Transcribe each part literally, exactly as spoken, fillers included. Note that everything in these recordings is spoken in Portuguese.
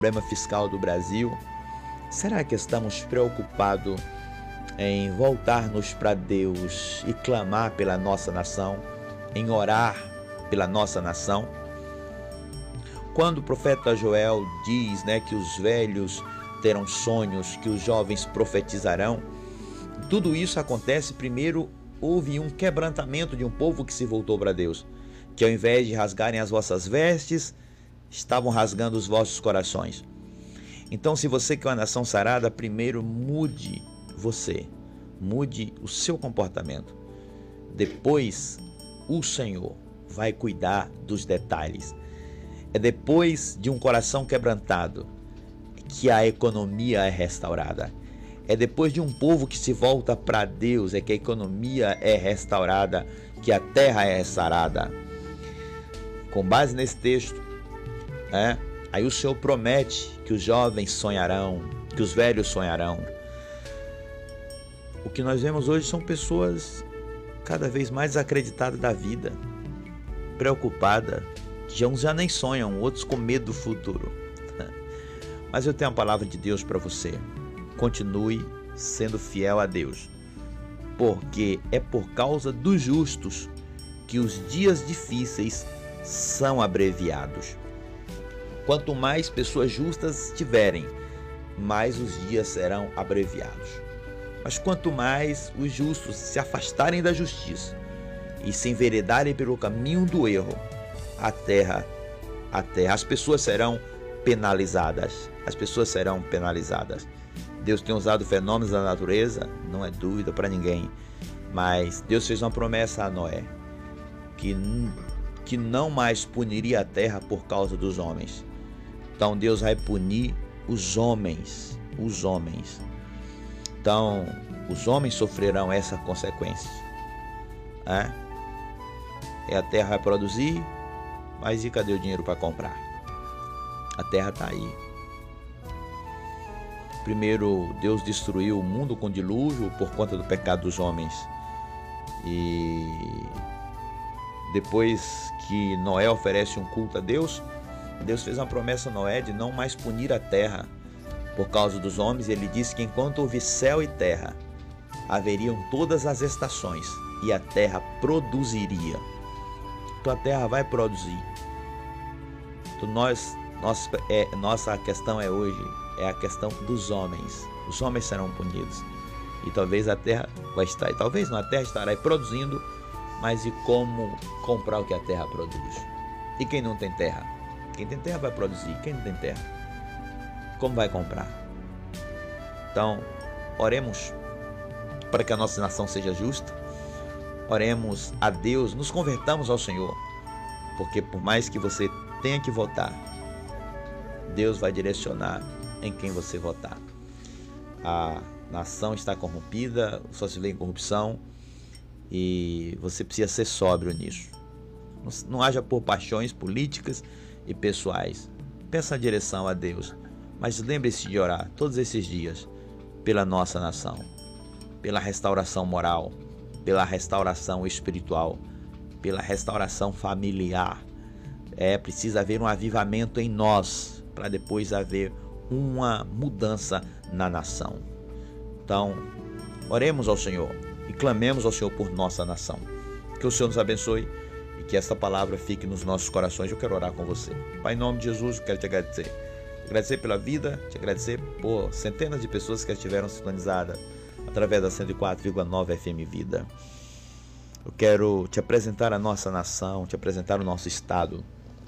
problema fiscal do Brasil, será que estamos preocupados em voltar-nos para Deus e clamar pela nossa nação, em orar pela nossa nação? Quando o profeta Joel diz, né, que os velhos terão sonhos, que os jovens profetizarão, tudo isso acontece. Primeiro houve um quebrantamento de um povo que se voltou para Deus, que ao invés de rasgarem as vossas vestes, estavam rasgando os vossos corações. Então, se você quer uma nação sarada, primeiro mude você, mude o seu comportamento. Depois, o Senhor vai cuidar dos detalhes. É depois de um coração quebrantado que a economia é restaurada. É depois de um povo que se volta para Deus é que a economia é restaurada, que a terra é sarada. Com base nesse texto, é, aí o Senhor promete que os jovens sonharão, que os velhos sonharão. O que nós vemos hoje são pessoas cada vez mais desacreditadas da vida, preocupadas, que uns já nem sonham, outros com medo do futuro. Mas eu tenho a palavra de Deus para você. Continue sendo fiel a Deus, porque é por causa dos justos que os dias difíceis são abreviados. Quanto mais pessoas justas tiverem, mais os dias serão abreviados. Mas quanto mais os justos se afastarem da justiça e se enveredarem pelo caminho do erro, a terra, a terra, as pessoas serão penalizadas. As pessoas serão penalizadas. Deus tem usado fenômenos da natureza, não é dúvida para ninguém, mas Deus fez uma promessa a Noé, que, que não mais puniria a terra por causa dos homens. Então Deus vai punir os homens, os homens. Então os homens sofrerão essa consequência. É? E a terra vai produzir, mas e cadê o dinheiro para comprar? A terra está aí. Primeiro, Deus destruiu o mundo com dilúvio por conta do pecado dos homens. E depois que Noé oferece um culto a Deus, Deus fez uma promessa a Noé de não mais punir a terra por causa dos homens. E ele disse que enquanto houve céu e terra, haveriam todas as estações e a terra produziria. Então a terra vai produzir. Então nós, nós, é, nossa questão é hoje, é a questão dos homens. Os homens serão punidos. E talvez a terra vai estar, e talvez não, a terra estará produzindo, mas e como comprar o que a terra produz? E quem não tem terra? Quem tem terra vai produzir, quem não tem terra, como vai comprar? Então, oremos para que a nossa nação seja justa. Oremos a Deus, nos convertamos ao Senhor, porque por mais que você tenha que votar, Deus vai direcionar em quem você votar. A nação está corrompida, só se vê em corrupção, e você precisa ser sóbrio nisso. Não, não haja por paixões políticas e pessoais. Peça a direção a Deus, mas lembre-se de orar todos esses dias pela nossa nação, pela restauração moral, pela restauração espiritual, pela restauração familiar. É preciso haver um avivamento em nós para depois haver uma mudança na nação. Então, oremos ao Senhor e clamemos ao Senhor por nossa nação. Que o Senhor nos abençoe e que esta palavra fique nos nossos corações. Eu quero orar com você. Pai, em nome de Jesus, eu quero te agradecer. Te agradecer pela vida, te agradecer por centenas de pessoas que estiveram sintonizadas através da cento e quatro vírgula nove F M Vida. Eu quero te apresentar a nossa nação, te apresentar o nosso estado.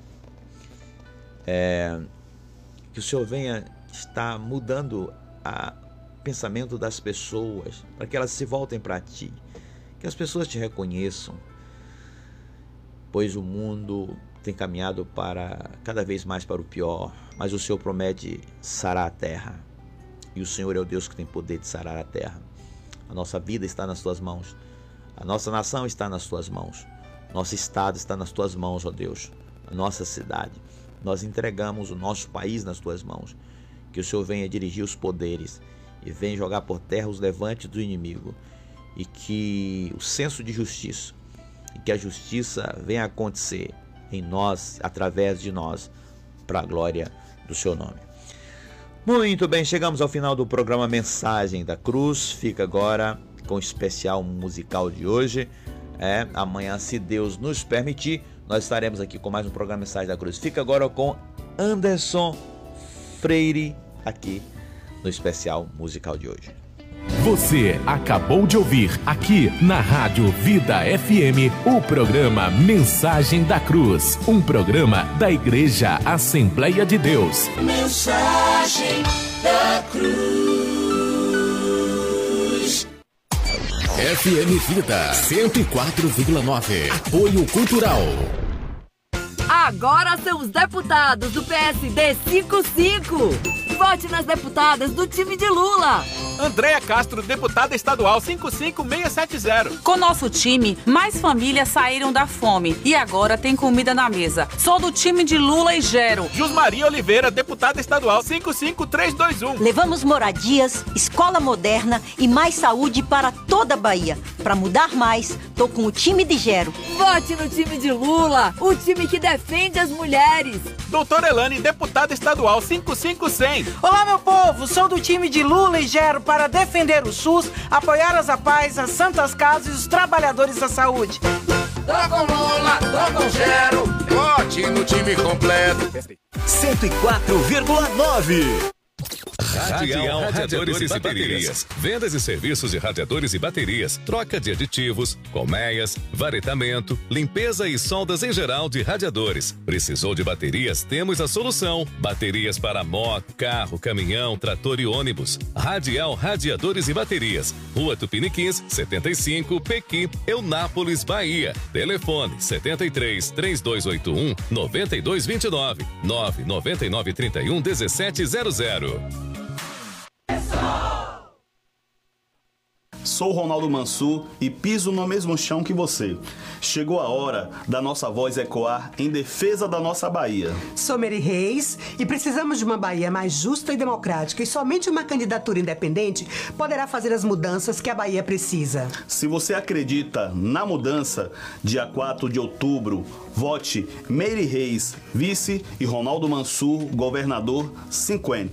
É, que o Senhor venha estar mudando o pensamento das pessoas, para que elas se voltem para Ti, que as pessoas Te reconheçam, pois o mundo tem caminhado para cada vez mais para o pior, mas o Senhor promete sarar a terra, e o Senhor é o Deus que tem poder de sarar a terra. A nossa vida está nas Tuas mãos, a nossa nação está nas Tuas mãos, nosso estado está nas Tuas mãos, ó Deus, a nossa cidade. Nós entregamos o nosso país nas Tuas mãos. Que o Senhor venha dirigir os poderes e venha jogar por terra os levantes do inimigo, e que o senso de justiça, e que a justiça venha acontecer em nós, através de nós, para a glória do Seu nome. Muito bem, chegamos ao final do programa Mensagem da Cruz. Fica agora com o especial musical de hoje. É, amanhã, se Deus nos permitir, nós estaremos aqui com mais um programa Mensagem da Cruz. Fica agora com Anderson Freire aqui no especial musical de hoje. Você acabou de ouvir aqui na Rádio Vida F M o programa Mensagem da Cruz, um programa da Igreja Assembleia de Deus. Mensagem da Cruz. F M Vida cento e quatro vírgula nove. Apoio Cultural. Agora são os deputados do P S D cinquenta e cinco. Vote nas deputadas do time de Lula. Andréa Castro, deputada estadual cinco cinco seis sete zero. Com nosso time, mais famílias saíram da fome e agora tem comida na mesa. Sou do time de Lula e Gero. Jusmaria Oliveira, deputada estadual cinco cinco três dois um. Levamos moradias, escola moderna e mais saúde para toda a Bahia. Para mudar mais, tô com o time de Gero. Vote no time de Lula, o time que defende as mulheres. Doutora Elane, deputada estadual cinco cinco cem. Olá, meu povo, sou do time de Lula e Gero para defender o SUS, apoiar as APAES, as Santas Casas e os trabalhadores da saúde. Tô com Lula, tô com Gero. Vote no time completo. cento e quatro vírgula nove. Radial Radiadores e Baterias. Vendas e serviços de radiadores e baterias, troca de aditivos, colmeias, varetamento, limpeza e soldas em geral de radiadores. Precisou de baterias? Temos a solução. Baterias para moto, carro, caminhão, trator e ônibus. Radial Radiadores e Baterias. Rua Tupiniquins, setenta e cinco, Pequi, Eunápolis, Bahia. Telefone setenta e três, três dois oito um, nove dois dois nove, nove nove nove três um, um sete zero zero. Sou Ronaldo Mansur e piso no mesmo chão que você. Chegou a hora da nossa voz ecoar em defesa da nossa Bahia. Sou Mary Reis e precisamos de uma Bahia mais justa e democrática e somente uma candidatura independente poderá fazer as mudanças que a Bahia precisa. Se você acredita na mudança, dia quatro de outubro, vote Mary Reis, vice, e Ronaldo Mansur, governador cinquenta.